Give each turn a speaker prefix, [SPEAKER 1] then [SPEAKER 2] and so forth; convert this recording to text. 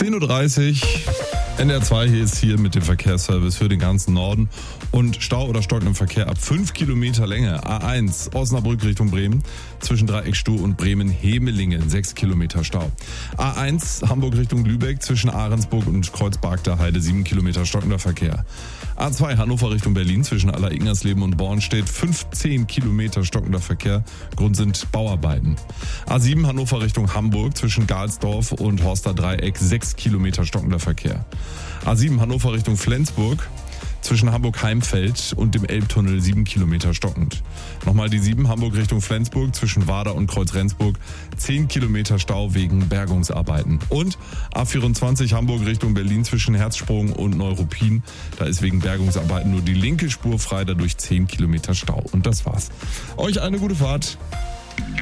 [SPEAKER 1] 10.30 Uhr. NDR 2 hier mit dem Verkehrsservice für den ganzen Norden und Stau oder stockendem Verkehr ab 5 Kilometer Länge. A1 Osnabrück Richtung Bremen zwischen Dreieckstuhl und Bremen-Hemelingen 6 Kilometer Stau. A1 Hamburg Richtung Lübeck zwischen Ahrensburg und Kreuzberg der Heide 7 Kilometer stockender Verkehr. A2 Hannover Richtung Berlin zwischen Aller-Ingersleben und Bornstedt 15 Kilometer stockender Verkehr. Grund sind Bauarbeiten. A7 Hannover Richtung Hamburg zwischen Galsdorf und Horster Dreieck 6 Kilometer stockender Verkehr. A7 Hannover Richtung Flensburg zwischen Hamburg-Heimfeld und dem Elbtunnel 7 Kilometer stockend. Nochmal die 7 Hamburg Richtung Flensburg zwischen Wader und Kreuz-Rendsburg 10 Kilometer Stau wegen Bergungsarbeiten. Und A24 Hamburg Richtung Berlin zwischen Herzsprung und Neuruppin. Da ist wegen Bergungsarbeiten nur die linke Spur frei, dadurch 10 Kilometer Stau. Und das war's. Euch eine gute Fahrt.